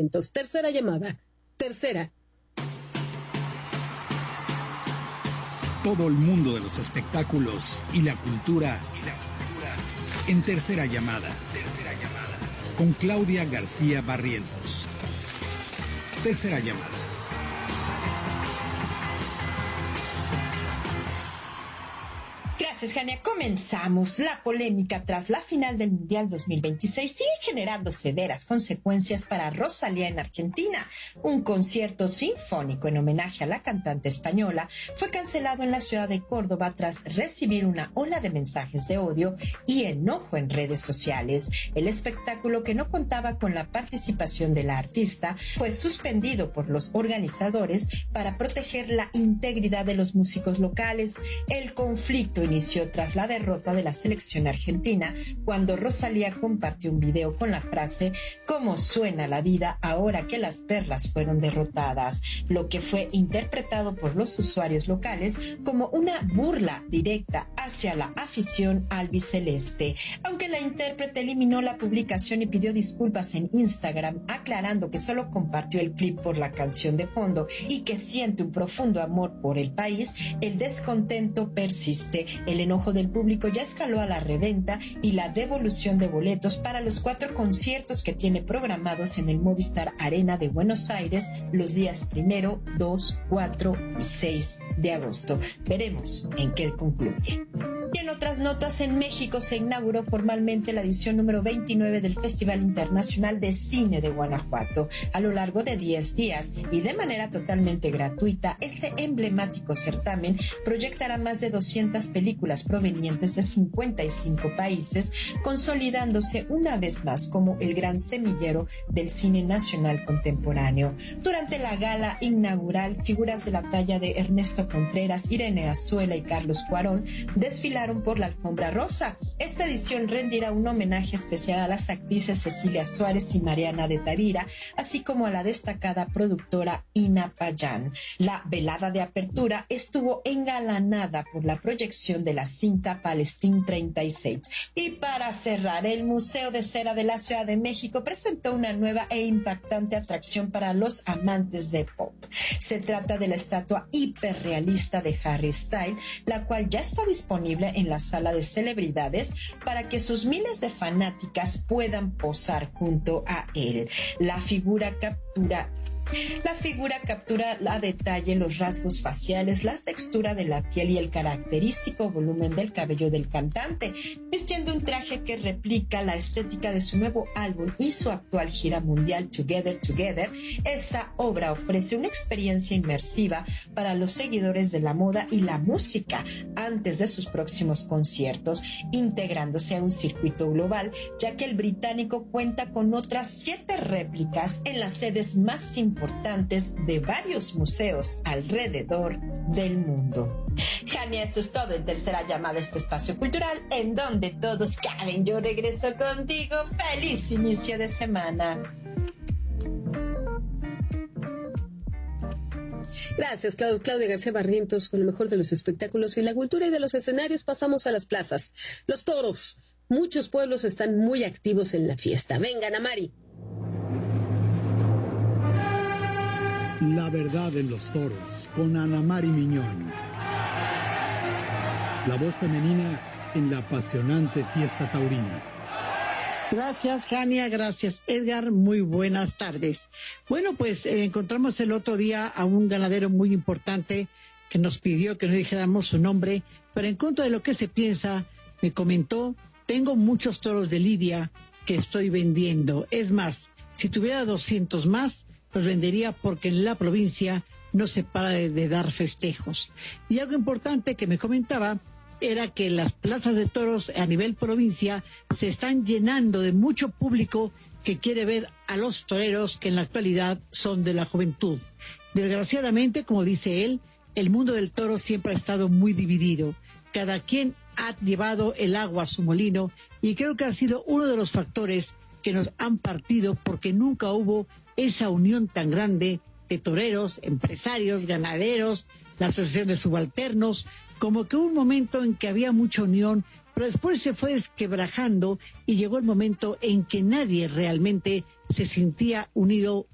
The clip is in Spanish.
Barrientos. Tercera llamada. Tercera. Todo el mundo de los espectáculos y la cultura en Tercera Llamada. Con Claudia García Barrientos. Tercera Llamada. Gracias, Jania. Comenzamos. La polémica tras la final del Mundial 2026 sigue generando severas consecuencias para Rosalía en Argentina. Un concierto sinfónico en homenaje a la cantante española fue cancelado en la ciudad de Córdoba tras recibir una ola de mensajes de odio y enojo en redes sociales. El espectáculo, que no contaba con la participación de la artista, fue suspendido por los organizadores para proteger la integridad de los músicos locales. El conflicto inició tras la derrota de la selección argentina, cuando Rosalía compartió un video con la frase "¿Cómo suena la vida ahora que las perlas fueron derrotadas?", lo que fue interpretado por los usuarios locales como una burla directa hacia la afición albiceleste. Aunque la intérprete eliminó la publicación y pidió disculpas en Instagram, aclarando que solo compartió el clip por la canción de fondo y que siente un profundo amor por el país, el descontento persiste. El enojo del público ya escaló a la reventa y la devolución de boletos para los 4 conciertos que tiene programados en el Movistar Arena de Buenos Aires los días 1, 2, 4 y 6 de agosto. Veremos en qué concluye. Y en otras notas, en México se inauguró formalmente la edición número 29 del Festival Internacional de Cine de Guanajuato. A lo largo de 10 días y de manera totalmente gratuita, este emblemático certamen proyectará más de 200 películas provenientes de 55 países, consolidándose una vez más como el gran semillero del cine nacional contemporáneo. Durante la gala inaugural, figuras de la talla de Ernesto Contreras, Irene Azuela y Carlos Cuarón desfilaron por la alfombra rosa. Esta edición rendirá un homenaje especial a las actrices Cecilia Suárez y Mariana de Tavira, así como a la destacada productora Ina Payán. La velada de apertura estuvo engalanada por la proyección de la cinta Palestine 36. Y para cerrar, el Museo de Cera de la Ciudad de México presentó una nueva e impactante atracción para los amantes de pop. Se trata de la estatua hiperrealista de Harry Styles, la cual ya está disponible en la sala de celebridades para que sus miles de fanáticas puedan posar junto a él. La figura captura a detalle los rasgos faciales, la textura de la piel y el característico volumen del cabello del cantante, vistiendo un traje que replica la estética de su nuevo álbum y su actual gira mundial Together Together. Esta obra ofrece una experiencia inmersiva para los seguidores de la moda y la música antes de sus próximos conciertos, integrándose a un circuito global, ya que el británico cuenta con otras 7 réplicas en las sedes más importantes de varios museos alrededor del mundo. Jania, esto es todo en Tercera Llamada, este espacio cultural en donde todos caben. Yo regreso contigo. ¡Feliz inicio de semana! Gracias, Claudia García Barrientos, con lo mejor de los espectáculos y la cultura y de los escenarios. Pasamos a las plazas. Los toros. Muchos pueblos están muy activos en la fiesta. Vengan, Amari. La verdad en los toros, con Ana Mari Miñón. La voz femenina en la apasionante fiesta taurina. Gracias, Jania, gracias, Edgar, muy buenas tardes. Bueno, pues encontramos el otro día a un ganadero muy importante que nos pidió que no dijéramos su nombre, pero en contra de lo que se piensa, me comentó: tengo muchos toros de lidia que estoy vendiendo. Es más, si tuviera 200 más, los vendería, porque en la provincia no se para de dar festejos. Y algo importante que me comentaba era que las plazas de toros a nivel provincia se están llenando de mucho público que quiere ver a los toreros que en la actualidad son de la juventud. Desgraciadamente, como dice él, el mundo del toro siempre ha estado muy dividido. Cada quien ha llevado el agua a su molino, y creo que ha sido uno de los factores que nos han partido, porque nunca hubo esa unión tan grande de toreros, empresarios, ganaderos, la asociación de subalternos. Como que hubo un momento en que había mucha unión, pero después se fue desquebrajando y llegó el momento en que nadie realmente se sentía unido